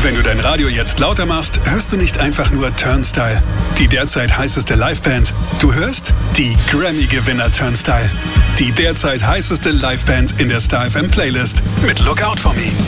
Wenn du dein Radio jetzt lauter machst, hörst du nicht einfach nur Turnstile, die derzeit heißeste Liveband. Du hörst die Grammy-Gewinner Turnstile, die derzeit heißeste Liveband in der Star FM Playlist mit Look Out For Me.